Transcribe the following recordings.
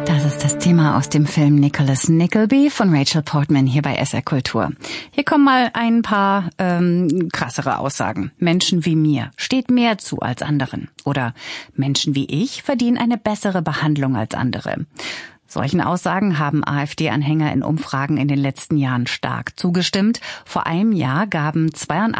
Das ist das Thema aus dem Film Nicholas Nickleby von Rachel Portman hier bei SR Kultur. Hier kommen mal ein paar krassere Aussagen. Menschen wie mir steht mehr zu als anderen. Oder Menschen wie ich verdienen eine bessere Behandlung als andere. Solchen Aussagen haben AfD-Anhänger in Umfragen in den letzten Jahren stark zugestimmt. Vor einem Jahr gaben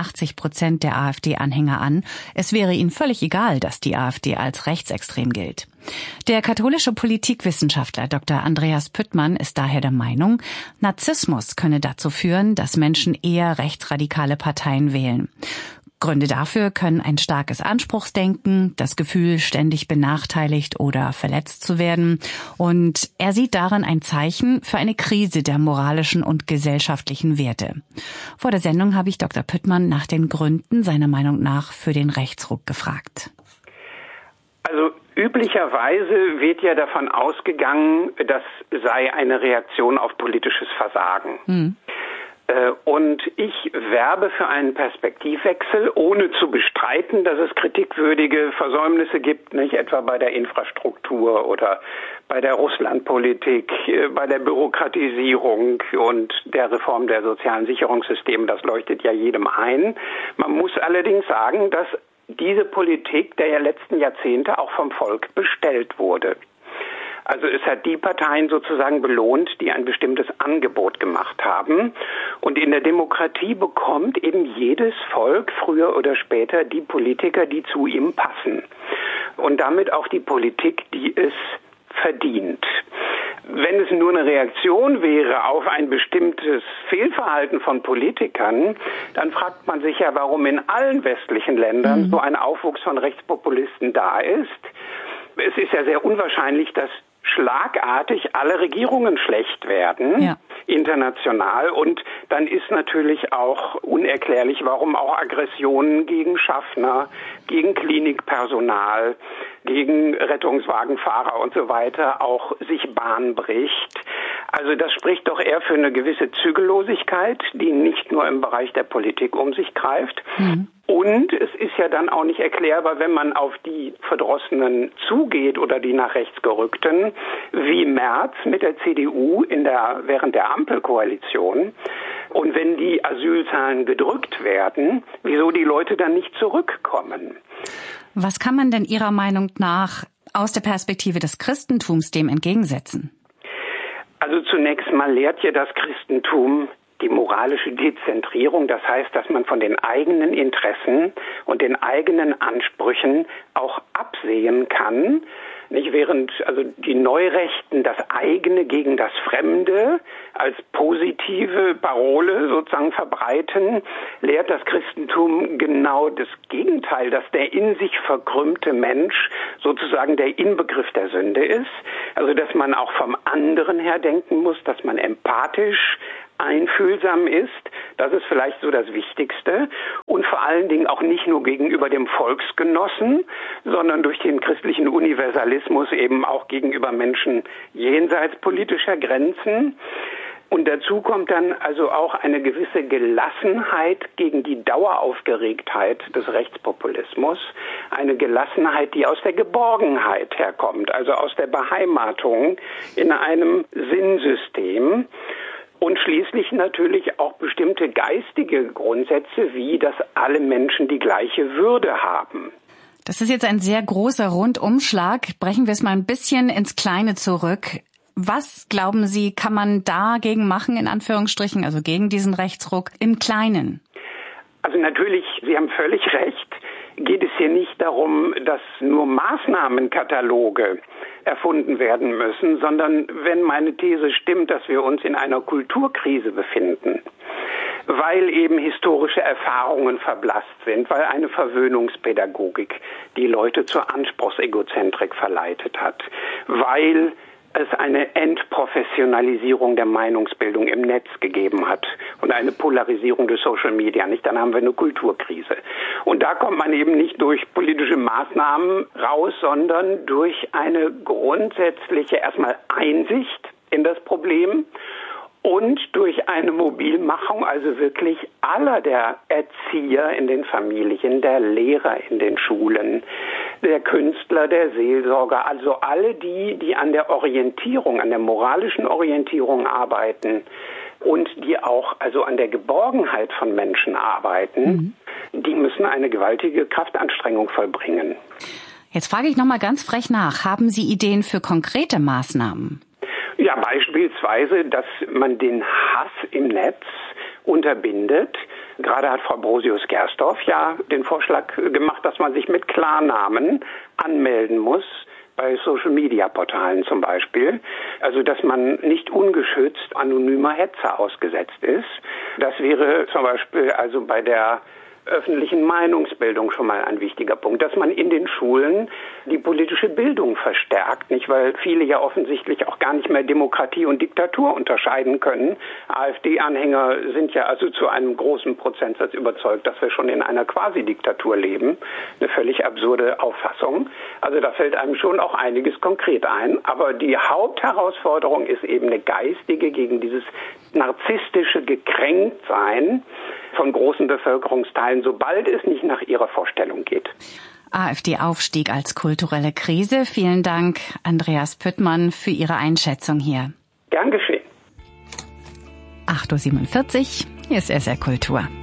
82% der AfD-Anhänger an, es wäre ihnen völlig egal, dass die AfD als rechtsextrem gilt. Der katholische Politikwissenschaftler Dr. Andreas Püttmann ist daher der Meinung, Narzissmus könne dazu führen, dass Menschen eher rechtsradikale Parteien wählen. Gründe dafür können ein starkes Anspruchsdenken, das Gefühl, ständig benachteiligt oder verletzt zu werden. Und er sieht darin ein Zeichen für eine Krise der moralischen und gesellschaftlichen Werte. Vor der Sendung habe ich Dr. Püttmann nach den Gründen seiner Meinung nach für den Rechtsruck gefragt. Also üblicherweise wird ja davon ausgegangen, das sei eine Reaktion auf politisches Versagen. Und ich werbe für einen Perspektivwechsel, ohne zu bestreiten, dass es kritikwürdige Versäumnisse gibt, nicht etwa bei der Infrastruktur oder bei der Russlandpolitik, bei der Bürokratisierung und der Reform der sozialen Sicherungssysteme. Das leuchtet ja jedem ein. Man muss allerdings sagen, dass diese Politik der letzten Jahrzehnte auch vom Volk bestellt wurde. Also es hat die Parteien sozusagen belohnt, die ein bestimmtes Angebot gemacht haben. Und in der Demokratie bekommt eben jedes Volk früher oder später die Politiker, die zu ihm passen. Und damit auch die Politik, die es verdient. Wenn es nur eine Reaktion wäre auf ein bestimmtes Fehlverhalten von Politikern, dann fragt man sich ja, warum in allen westlichen Ländern so ein Aufwuchs von Rechtspopulisten da ist. Es ist ja sehr unwahrscheinlich, dass schlagartig alle Regierungen schlecht werden, international. Und dann ist natürlich auch unerklärlich, warum auch Aggressionen gegen Schaffner, gegen Klinikpersonal, gegen Rettungswagenfahrer und so weiter auch sich Bahn bricht. Also das spricht doch eher für eine gewisse Zügellosigkeit, die nicht nur im Bereich der Politik um sich greift. Und es ist ja dann auch nicht erklärbar, wenn man auf die Verdrossenen zugeht oder die nach rechts gerückten, wie Merz mit der CDU während der Ampelkoalition. Und wenn die Asylzahlen gedrückt werden, wieso die Leute dann nicht zurückkommen? Was kann man denn Ihrer Meinung nach aus der Perspektive des Christentums dem entgegensetzen? Also zunächst mal lehrt ja das Christentum die moralische Dezentrierung, das heißt, dass man von den eigenen Interessen und den eigenen Ansprüchen auch absehen kann, nicht, während also die Neurechten das eigene gegen das Fremde als positive Parole sozusagen verbreiten, lehrt das Christentum genau das Gegenteil, dass der in sich verkrümmte Mensch sozusagen der Inbegriff der Sünde ist, also dass man auch vom anderen her denken muss, dass man empathisch einfühlsam ist, das ist vielleicht so das Wichtigste und vor allen Dingen auch nicht nur gegenüber dem Volksgenossen, sondern durch den christlichen Universalismus eben auch gegenüber Menschen jenseits politischer Grenzen. Und dazu kommt dann also auch eine gewisse Gelassenheit gegen die Daueraufgeregtheit des Rechtspopulismus. Eine Gelassenheit, die aus der Geborgenheit herkommt, also aus der Beheimatung in einem Sinnsystem. Und schließlich natürlich auch bestimmte geistige Grundsätze, wie dass alle Menschen die gleiche Würde haben. Das ist jetzt ein sehr großer Rundumschlag. Brechen wir es mal ein bisschen ins Kleine zurück. Was, glauben Sie, kann man dagegen machen, in Anführungsstrichen, also gegen diesen Rechtsruck, im Kleinen? Also natürlich, Sie haben völlig recht, geht es hier nicht darum, dass nur Maßnahmenkataloge erfunden werden müssen, sondern wenn meine These stimmt, dass wir uns in einer Kulturkrise befinden, weil eben historische Erfahrungen verblasst sind, weil eine Verwöhnungspädagogik die Leute zur Anspruchsegozentrik verleitet hat, weil es eine Entprofessionalisierung der Meinungsbildung im Netz gegeben hat und eine Polarisierung des Social Media, nicht? Dann haben wir eine Kulturkrise. Und da kommt man eben nicht durch politische Maßnahmen raus, sondern durch eine grundsätzliche erstmal Einsicht in das Problem und durch eine Mobilmachung, also wirklich aller der Erzieher in den Familien, der Lehrer in den Schulen, der Künstler, der Seelsorger, also alle die an der Orientierung, an der moralischen Orientierung arbeiten und die auch also an der Geborgenheit von Menschen arbeiten, die müssen eine gewaltige Kraftanstrengung vollbringen. Jetzt frage ich nochmal ganz frech nach. Haben Sie Ideen für konkrete Maßnahmen? Ja, beispielsweise, dass man den Hass im Netz unterbindet. Gerade hat Frau Brosius-Gersdorf ja den Vorschlag gemacht, dass man sich mit Klarnamen anmelden muss, bei Social-Media-Portalen zum Beispiel. Also, dass man nicht ungeschützt anonymer Hetze ausgesetzt ist. Das wäre zum Beispiel also bei der öffentlichen Meinungsbildung schon mal ein wichtiger Punkt, dass man in den Schulen die politische Bildung verstärkt, nicht, weil viele ja offensichtlich auch gar nicht mehr Demokratie und Diktatur unterscheiden können. AfD-Anhänger sind ja also zu einem großen Prozentsatz überzeugt, dass wir schon in einer Quasi-Diktatur leben. Eine völlig absurde Auffassung. Also da fällt einem schon auch einiges konkret ein. Aber die Hauptherausforderung ist eben eine geistige gegen dieses narzisstische Gekränktsein von großen Bevölkerungsteilen, sobald es nicht nach ihrer Vorstellung geht. AfD-Aufstieg als kulturelle Krise. Vielen Dank, Andreas Püttmann, für Ihre Einschätzung hier. Gern geschehen. 8.47 Uhr, hier ist SR Kultur.